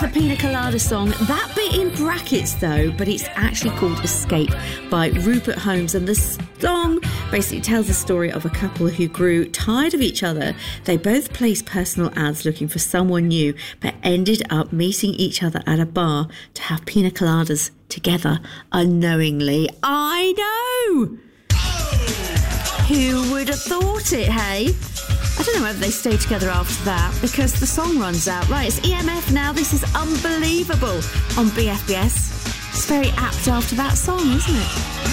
Pina Colada song. That bit in brackets though, but it's actually called Escape by Rupert Holmes, and the song basically tells the story of a couple who grew tired of each other. They both placed personal ads looking for someone new, but ended up meeting each other at a bar to have pina coladas together unknowingly. I know! Who would have thought it, hey? I don't know whether they stay together after that because the song runs out. Right, it's EMF now. This is Unbelievable on BFBS. It's very apt after that song, isn't it?